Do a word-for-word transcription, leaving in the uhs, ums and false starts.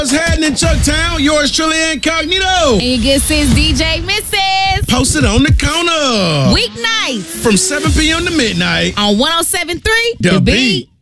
What's happening in Chucktown? Yours truly incognito. And your good sis D J Missus Posted on the corner. Weeknights From seven p.m. to midnight. on one oh seven point three The Beat.